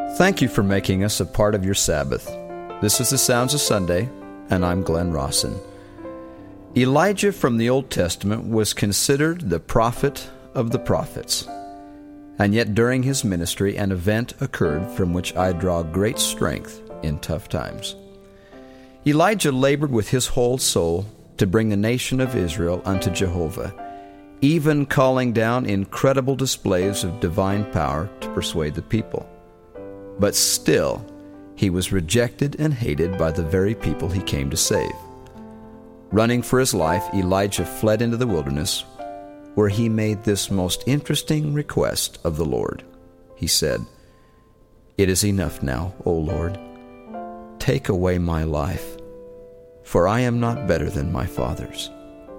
Thank you for making us a part of your Sabbath. This is the Sounds of Sunday, and I'm Glenn Rawson. Elijah from the Old Testament was considered the prophet of the prophets. And yet during his ministry, an event occurred from which I draw great strength in tough times. Elijah labored with his whole soul to bring the nation of Israel unto Jehovah, even calling down incredible displays of divine power to persuade the people. But still, he was rejected and hated by the very people he came to save. Running for his life, Elijah fled into the wilderness, where he made this most interesting request of the Lord. He said, "It is enough now, O Lord. Take away my life, for I am not better than my fathers."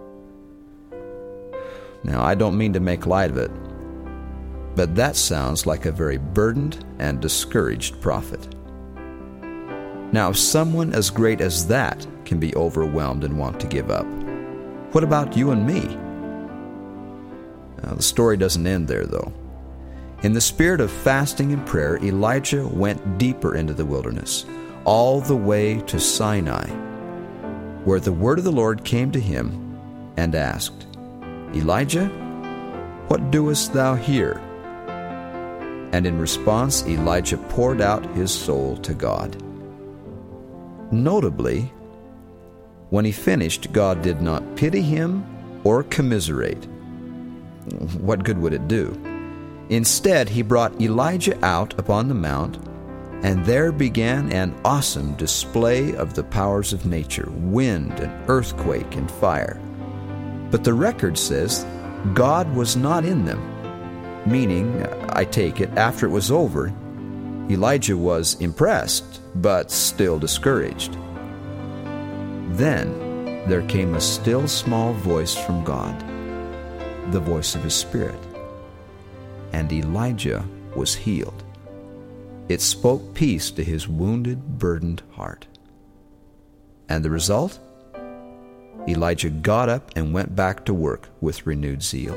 Now, I don't mean to make light of it, but that sounds like a very burdened and discouraged prophet. Now, if someone as great as that can be overwhelmed and want to give up, what about you and me? Now, the story doesn't end there, though. In the spirit of fasting and prayer, Elijah went deeper into the wilderness, all the way to Sinai, where the word of the Lord came to him and asked, "Elijah, what doest thou here?" And in response, Elijah poured out his soul to God. Notably, when he finished, God did not pity him or commiserate. What good would it do? Instead, he brought Elijah out upon the mount, and there began an awesome display of the powers of nature, wind and earthquake and fire. But the record says God was not in them, meaning, I take it, after it was over, Elijah was impressed, but still discouraged. Then there came a still small voice from God, the voice of his Spirit, and Elijah was healed. It spoke peace to his wounded, burdened heart. And the result? Elijah got up and went back to work with renewed zeal.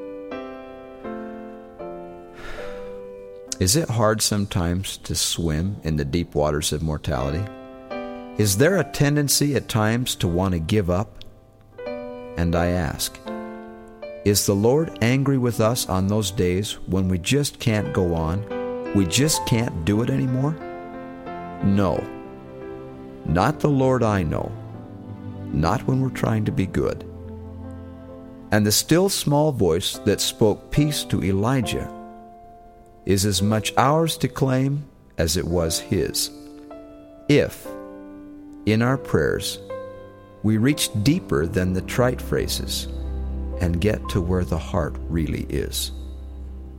Is it hard sometimes to swim in the deep waters of mortality? Is there a tendency at times to want to give up? And I ask, is the Lord angry with us on those days when we just can't go on? We just can't do it anymore? No, not the Lord I know. Not when we're trying to be good. And the still small voice that spoke peace to Elijah is as much ours to claim as it was his, if, in our prayers, we reach deeper than the trite phrases and get to where the heart really is.